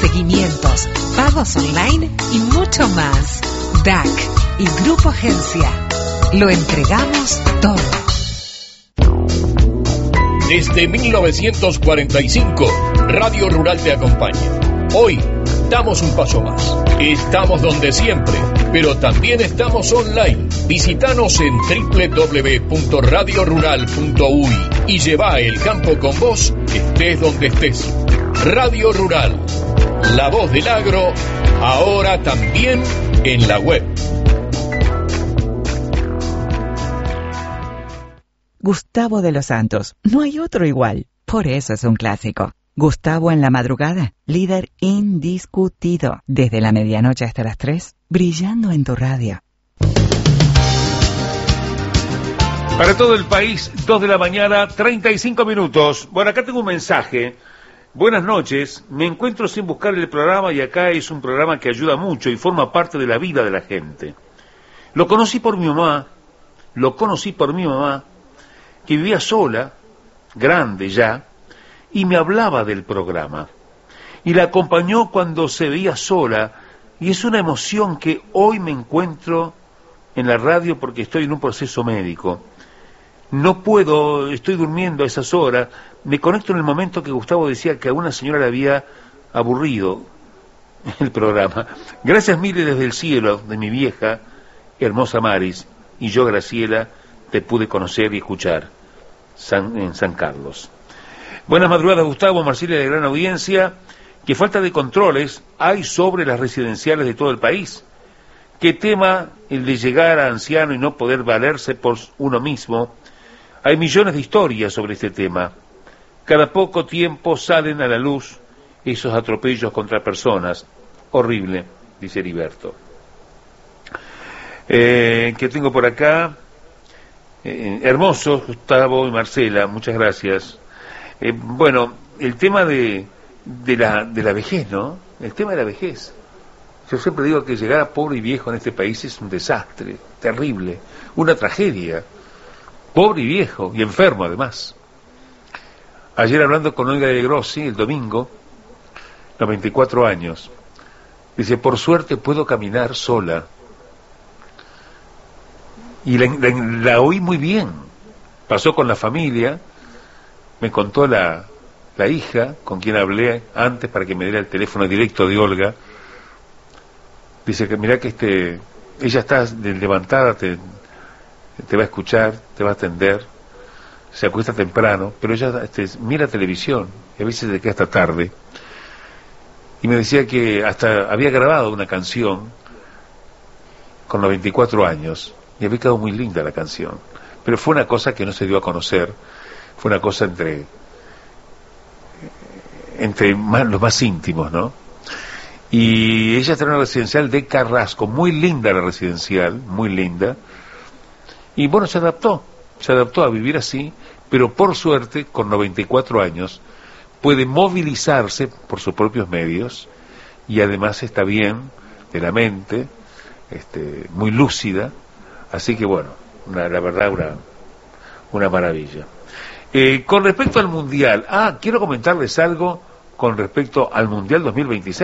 seguimientos, pagos online y mucho más. DAC y Grupo Agencia. Lo entregamos todo. Desde 1945, Radio Rural te acompaña. Hoy damos un paso más. Estamos donde siempre, pero también estamos online. Visítanos en www.radiorural.uy y lleva el campo con vos, estés donde estés. Radio Rural, la voz del agro, ahora también en la web. Gustavo de los Santos, no hay otro igual, por eso es un clásico. Gustavo en la madrugada, líder indiscutido, desde la medianoche hasta las 3, brillando en tu radio. Para todo el país, 2 de la mañana, 35 minutos. Bueno, acá tengo un mensaje. Buenas noches, me encuentro sin buscar el programa y acá es un programa que ayuda mucho y forma parte de la vida de la gente. Lo conocí por mi mamá, que vivía sola, grande ya, y me hablaba del programa. Y la acompañó cuando se veía sola, y es una emoción que hoy me encuentro en la radio porque estoy en un proceso médico. No puedo, estoy durmiendo a esas horas, me conecto en el momento que Gustavo decía que a una señora le había aburrido el programa. Gracias miles desde el cielo de mi vieja, hermosa Maris, y yo, Graciela, te pude conocer y escuchar en San Carlos. Buenas madrugadas, Gustavo, Marcilia de gran audiencia. ¿Qué falta de controles hay sobre las residenciales de todo el país? ¿Qué tema el de llegar a anciano y no poder valerse por uno mismo? Hay millones de historias sobre este tema. Cada poco tiempo salen a la luz esos atropellos contra personas. Horrible, dice Heriberto. ¿Qué tengo por acá? Hermosos, Gustavo y Marcela, muchas gracias. Bueno, el tema de la vejez, ¿no? El tema de la vejez. Yo siempre digo que llegar a pobre y viejo en este país es un desastre, terrible, una tragedia. Pobre y viejo, y enfermo además. Ayer hablando con Olga de Grossi, el domingo, 94 años, dice, por suerte puedo caminar sola. Y la oí muy bien. Pasó con la familia, me contó la hija, con quien hablé antes para que me diera el teléfono directo de Olga. Dice que mirá que ella está levantada, te va a escuchar, te va a atender, se acuesta temprano, pero ella mira televisión y a veces se queda hasta tarde. Y me decía que hasta había grabado una canción con 94 años y había quedado muy linda la canción, pero fue una cosa que no se dio a conocer, fue una cosa entre los más íntimos, ¿no? Y ella está en una residencial de Carrasco, muy linda la residencial, muy linda. Y bueno, se adaptó a vivir así, pero por suerte, con 94 años, puede movilizarse por sus propios medios y además está bien de la mente, muy lúcida, así que bueno, la verdad, una maravilla. Con respecto al Mundial, quiero comentarles algo con respecto al Mundial 2026.